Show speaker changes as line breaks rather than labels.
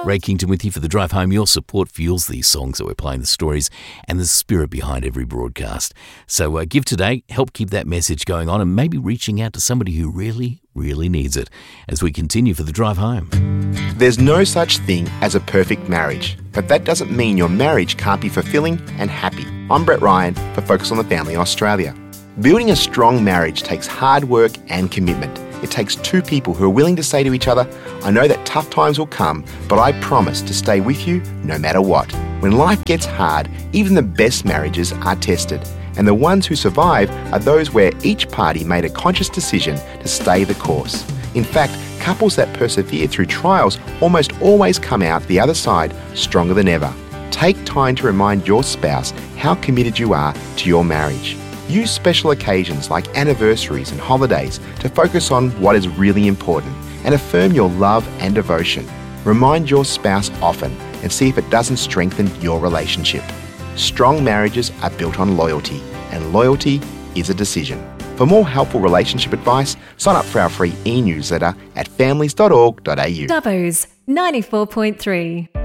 Ray Kington with you for The Drive Home. Your support fuels these songs that we're playing, the stories and the spirit behind every broadcast. So give today, help keep that message going on, and maybe reaching out to somebody who really, really needs it as we continue for The Drive Home.
There's no such thing as a perfect marriage, but that doesn't mean your marriage can't be fulfilling and happy. I'm Brett Ryan for Focus on the Family Australia. Building a strong marriage takes hard work and commitment. It takes two people who are willing to say to each other, I know that tough times will come, but I promise to stay with you no matter what. When life gets hard, even the best marriages are tested. And the ones who survive are those where each party made a conscious decision to stay the course. In fact, couples that persevere through trials almost always come out the other side stronger than ever. Take time to remind your spouse how committed you are to your marriage. Use special occasions like anniversaries and holidays to focus on what is really important and affirm your love and devotion. Remind your spouse often and see if it doesn't strengthen your relationship. Strong marriages are built on loyalty, and loyalty is a decision. For more helpful relationship advice, sign up for our free e-newsletter at families.org.au.
Dubbo's 94.3.